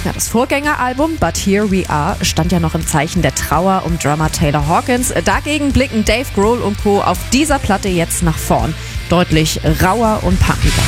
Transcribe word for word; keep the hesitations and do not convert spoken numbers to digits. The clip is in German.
Ja, das Vorgängeralbum But Here We Are stand ja noch im Zeichen der Trauer um Drummer Taylor Hawkins. Dagegen blicken Dave Grohl und Co. auf dieser Platte jetzt nach vorn. Deutlich rauer und punkiger.